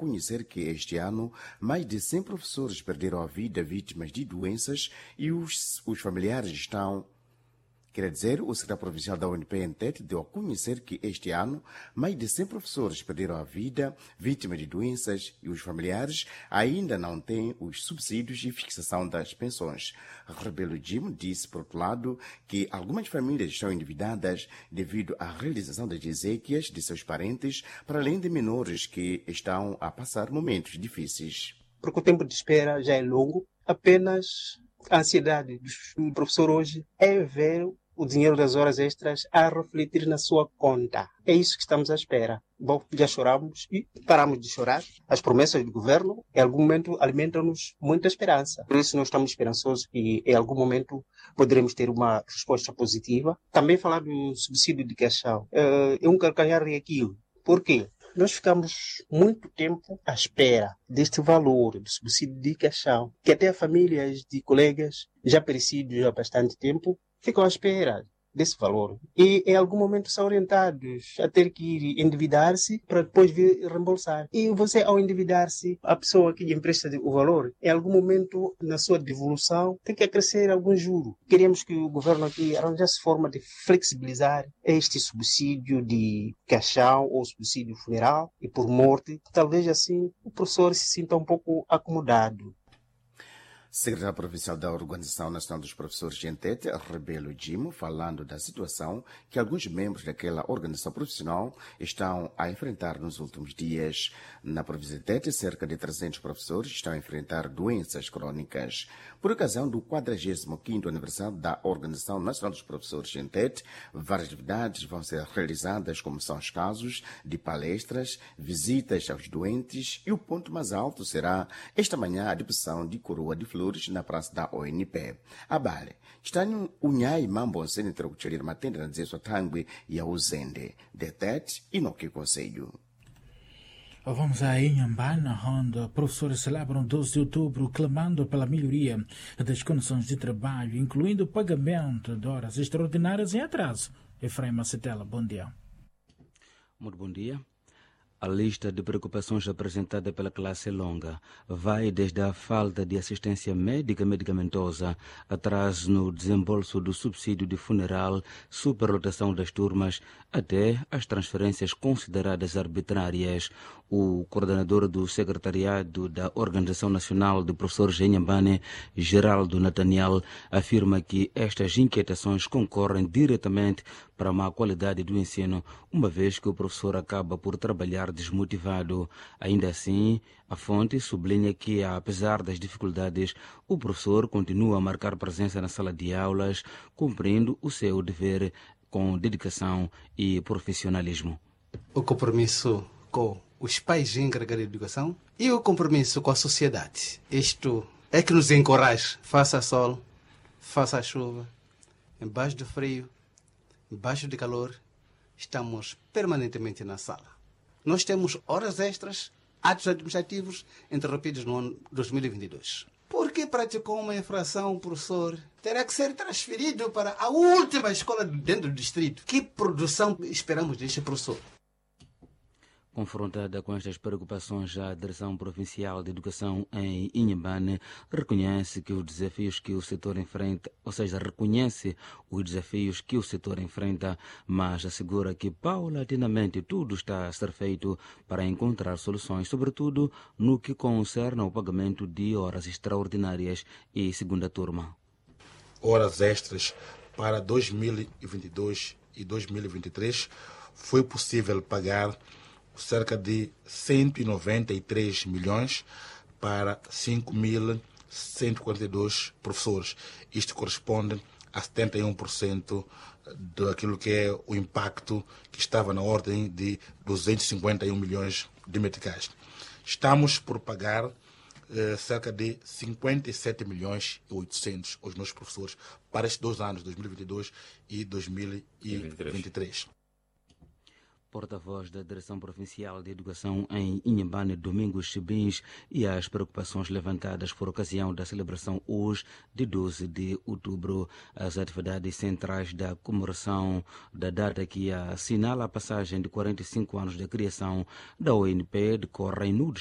conhecer que este ano mais de 100 professores perderam a vida vítimas de doenças e os familiares estão... Quer dizer, o secretário provincial da UNP em Tete deu a conhecer que este ano mais de 100 professores perderam a vida vítimas de doenças e os familiares ainda não têm os subsídios e fixação das pensões. Rebelo Jim disse, por outro lado, que algumas famílias estão endividadas devido à realização das exéquias de seus parentes, para além de menores que estão a passar momentos difíceis. Porque o tempo de espera já é longo, apenas a ansiedade do professor hoje é ver o dinheiro das horas extras a refletir na sua conta. É isso que estamos à espera. Bom, já choramos e paramos de chorar. As promessas do governo, em algum momento, alimentam-nos muita esperança. Por isso, nós estamos esperançosos que, em algum momento, poderemos ter uma resposta positiva. Também falar do subsídio de caixão. É um calcanhar de Aquiles. Por quê? Nós ficamos muito tempo à espera deste valor do subsídio de caixão, que até famílias de colegas já perecidos há bastante tempo ficam à espera desse valor. E em algum momento são orientados a ter que ir endividar-se para depois vir reembolsar. E você, ao endividar-se, a pessoa que lhe empresta o valor, em algum momento, na sua devolução, tem que acrescer algum juro. Queríamos que o governo aqui arranjasse forma de flexibilizar este subsídio de caixão ou subsídio funeral e por morte. Talvez assim o professor se sinta um pouco acomodado. Secretário Provincial da Organização Nacional dos Professores de Tete, Rebelo Jim, falando da situação que alguns membros daquela organização profissional estão a enfrentar nos últimos dias. Na província de Tete, cerca de 300 professores estão a enfrentar doenças crônicas. Por ocasião do 45º aniversário da Organização Nacional dos Professores de Tete, várias atividades vão ser realizadas, como são os casos de palestras, visitas aos doentes, e o ponto mais alto será esta manhã a deposição de coroa de flores na praça da ONP. Abale, estão unhai mambo sene trokuchelira matenda na zeso tangwe ya uzende, detet e no que conselho. Vamos a Inhambane, onde professores celebram 12 de outubro clamando pela melhoria das condições de trabalho, incluindo o pagamento de horas extraordinárias em atraso. Efraim Cetela, bom dia. Muito bom dia. A lista de preocupações apresentada pela classe é longa. Vai desde a falta de assistência médica medicamentosa, atraso no desembolso do subsídio de funeral, superlotação das turmas, até as transferências consideradas arbitrárias. O coordenador do secretariado da Organização Nacional de Professores em Inhambane, Geraldo Nathaniel, afirma que estas inquietações concorrem diretamente para a má qualidade do ensino, uma vez que o professor acaba por trabalhar desmotivado. Ainda assim, a fonte sublinha que, apesar das dificuldades, o professor continua a marcar presença na sala de aulas, cumprindo o seu dever com dedicação e profissionalismo. O compromisso com os pais encarregados de educação e o compromisso com a sociedade. Isto é que nos encoraja. Faça sol, faça chuva, embaixo do frio, embaixo de calor, estamos permanentemente na sala. Nós temos horas extras, atos administrativos interrompidos no ano 2022. Porque praticou uma infração, o professor terá que ser transferido para a última escola dentro do distrito. Que produção esperamos deste professor? Confrontada com estas preocupações, a Direção Provincial de Educação em Inhambane reconhece que os desafios que o setor enfrenta, ou seja, reconhece os desafios que o setor enfrenta, mas assegura que paulatinamente tudo está a ser feito para encontrar soluções, sobretudo no que concerne ao pagamento de horas extraordinárias e segunda turma. Horas extras para 2022 e 2023 foi possível pagar cerca de 193 milhões para 5.142 professores. Isto corresponde a 71% daquilo que é o impacto que estava na ordem de 251 milhões de meticais. Estamos por pagar cerca de 57 milhões e 800 aos nossos professores para estes 2 anos, 2022 e 2023. Porta-voz da Direção Provincial de Educação em Inhambane, Domingos Chibins, e as preocupações levantadas por ocasião da celebração hoje, de 12 de outubro. As atividades centrais da comemoração da data que assinala a passagem de 45 anos da criação da ONP decorrem no